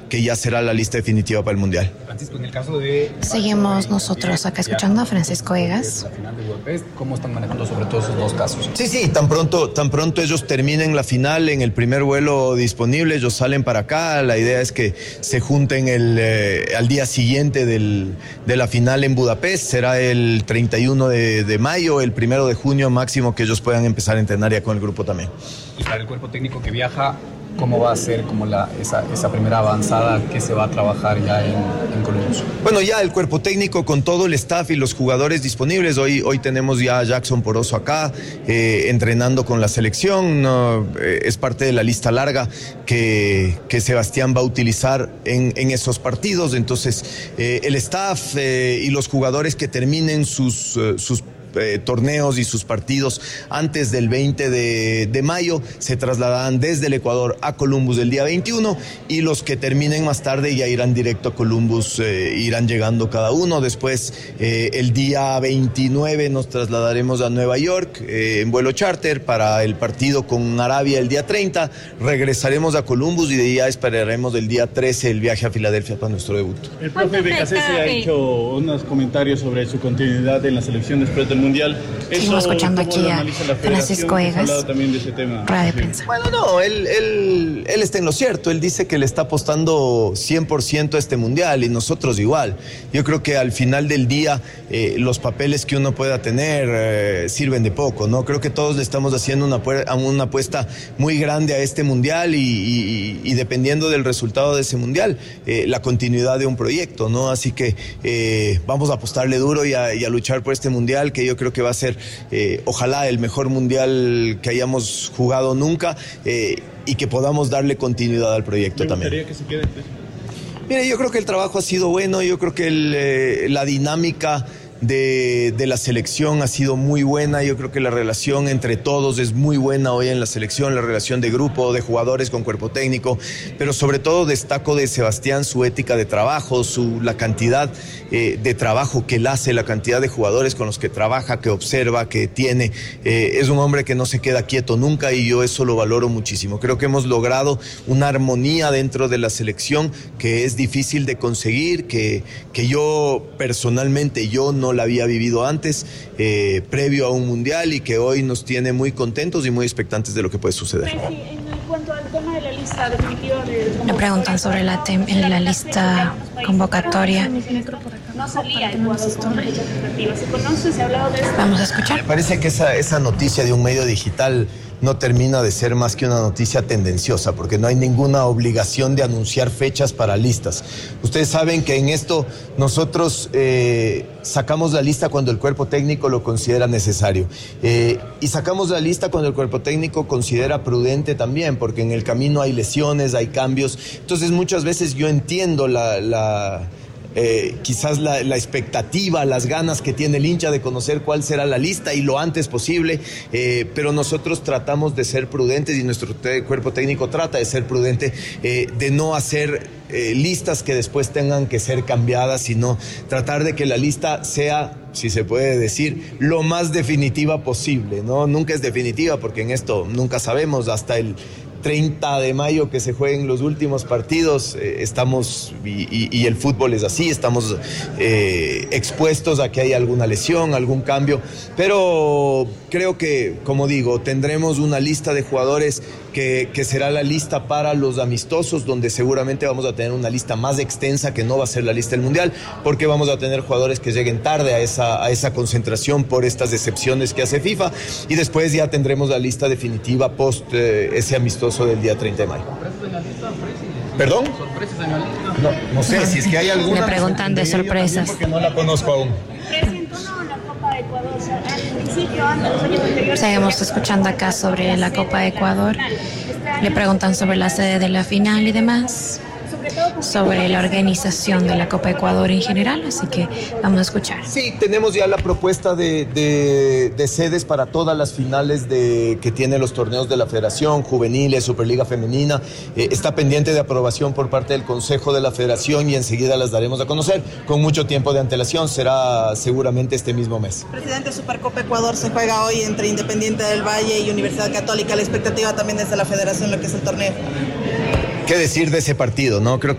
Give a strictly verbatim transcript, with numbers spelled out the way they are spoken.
que ya será la lista definitiva para el Mundial. Francisco, en el caso de... Seguimos nosotros acá escuchando a Francisco Egas. La final de Budapest, ¿cómo están manejando sobre todo esos dos casos? Sí, sí, tan pronto, tan pronto ellos terminen la final en el primer vuelo disponible, ellos salen para acá. La idea es que se junten el, eh, al día siguiente del, de la final en Budapest. Será el treinta y uno de, de mayo, el primero de junio máximo que ellos puedan empezar a entrenar ya con el grupo también. Y para el cuerpo técnico que viaja, ¿cómo va a ser como la, esa, esa primera avanzada que se va a trabajar ya en, en Columbus? Bueno, ya el cuerpo técnico con todo el staff y los jugadores disponibles. Hoy, hoy tenemos ya a Jackson Poroso acá, eh, entrenando con la selección. No, eh, es parte de la lista larga que, que Sebastián va a utilizar en, en esos partidos. Entonces, eh, el staff eh, y los jugadores que terminen sus, uh, sus Eh, torneos y sus partidos antes del veinte de mayo se trasladarán desde el Ecuador a Columbus el día veintiuno, y los que terminen más tarde ya irán directo a Columbus, eh, irán llegando cada uno. Después eh, el día veintinueve nos trasladaremos a Nueva York eh, en vuelo charter para el partido con Arabia el día treinta, regresaremos a Columbus y de ahí ya esperaremos el día trece el viaje a Filadelfia para nuestro debut. El profe Becasese ha hecho unos comentarios sobre su continuidad en la selección después del Mundial. Seguimos escuchando aquí a Francisco Egas, también de ese tema. Radio de prensa. Bueno, no, él, él, él está en lo cierto. Él dice que le está apostando cien por ciento a este Mundial y nosotros igual. Yo creo que al final del día eh, los papeles que uno pueda tener eh, sirven de poco, ¿no? Creo que todos le estamos haciendo una, una apuesta muy grande a este Mundial y, y, y dependiendo del resultado de ese Mundial, eh, la continuidad de un proyecto, ¿no? Así que eh, vamos a apostarle duro y a, y a luchar por este Mundial, que yo creo que va a ser, eh, ojalá, el mejor Mundial que hayamos jugado nunca, eh, y que podamos darle continuidad al proyecto también. ¿Le gustaría que se quede? Mire, yo creo que el trabajo ha sido bueno, yo creo que el, eh, la dinámica De, de la selección ha sido muy buena. Yo creo que la relación entre todos es muy buena hoy en la selección, la relación de grupo, de jugadores con cuerpo técnico, pero sobre todo destaco de Sebastián su ética de trabajo, su, la cantidad eh, de trabajo que él hace, la cantidad de jugadores con los que trabaja, que observa, que tiene. Eh, es un hombre que no se queda quieto nunca y yo eso lo valoro muchísimo. Creo que hemos logrado una armonía dentro de la selección que es difícil de conseguir, que, que yo personalmente yo no la había vivido antes, eh, previo a un mundial, y que hoy nos tiene muy contentos y muy expectantes de lo que puede suceder. En cuanto al tema de la lista definitiva de... Le preguntan sobre la, tem en la lista convocatoria. No salía Ecuador con una fecha tentativa. ¿Se conoce? ¿Se ha hablado de esto? Vamos a escuchar. Me parece que esa, esa noticia de un medio digital no termina de ser más que una noticia tendenciosa, porque no hay ninguna obligación de anunciar fechas para listas. Ustedes saben que en esto nosotros eh, sacamos la lista cuando el cuerpo técnico lo considera necesario. Eh, y sacamos la lista cuando el cuerpo técnico considera prudente también, porque en el camino hay lesiones, hay cambios. Entonces muchas veces yo entiendo la... la Eh, quizás la, la expectativa, las ganas que tiene el hincha de conocer cuál será la lista y lo antes posible, eh, pero nosotros tratamos de ser prudentes y nuestro te- cuerpo técnico trata de ser prudente, eh, de no hacer eh, listas que después tengan que ser cambiadas, sino tratar de que la lista sea, si se puede decir, lo más definitiva posible, ¿no? Nunca es definitiva porque en esto nunca sabemos, hasta el treinta de mayo que se jueguen los últimos partidos, eh, estamos, y, y, y el fútbol es así, estamos eh, expuestos a que haya alguna lesión, algún cambio, pero creo que, como digo, tendremos una lista de jugadores que, que será la lista para los amistosos, donde seguramente vamos a tener una lista más extensa, que no va a ser la lista del Mundial, porque vamos a tener jugadores que lleguen tarde a esa, a esa concentración por estas excepciones que hace FIFA, y después ya tendremos la lista definitiva post eh, ese amistoso del día treinta de mayo. ¿Perdón? No, no sé, si es que hay alguna... Le preguntan de sorpresas. Porque no la conozco aún. Presentó la Copa de Ecuador, o sea, al principio, antes de los años anteriores... Seguimos escuchando acá sobre la Copa de Ecuador. Le preguntan sobre la sede de la final y demás, sobre la organización de la Copa Ecuador en general, así que vamos a escuchar. Sí, tenemos ya la propuesta de, de, de sedes para todas las finales de, que tienen los torneos de la Federación, juveniles, Superliga Femenina. Eh, está pendiente de aprobación por parte del Consejo de la Federación y enseguida las daremos a conocer con mucho tiempo de antelación. Será seguramente este mismo mes. Presidente, Supercopa Ecuador se juega hoy entre Independiente del Valle y Universidad Católica. La expectativa también desde la Federación, lo que es el torneo. ¿Qué decir de ese partido, no? Creo